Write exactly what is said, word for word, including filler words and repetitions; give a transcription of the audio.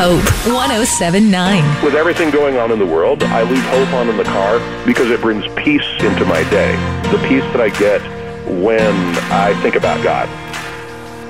Hope, one oh seven point nine. With everything going on in the world, I leave Hope on in the car because it brings peace into my day. The peace that I get when I think about God.